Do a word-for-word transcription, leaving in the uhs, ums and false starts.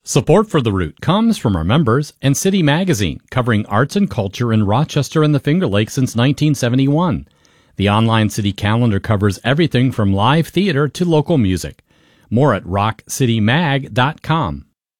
Support for The Root comes from our members and City Magazine, covering arts and culture in Rochester and the Finger Lakes since nineteen seventy-one. The online city calendar covers everything from live theater to local music. More at rock city mag dot com.